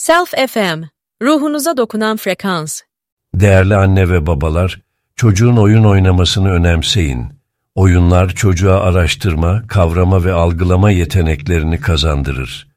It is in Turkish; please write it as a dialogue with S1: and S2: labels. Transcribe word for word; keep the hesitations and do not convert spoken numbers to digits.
S1: Self F M, ruhunuza dokunan frekans.
S2: Değerli anne ve babalar, çocuğun oyun oynamasını önemseyin. Oyunlar çocuğa araştırma, kavrama ve algılama yeteneklerini kazandırır.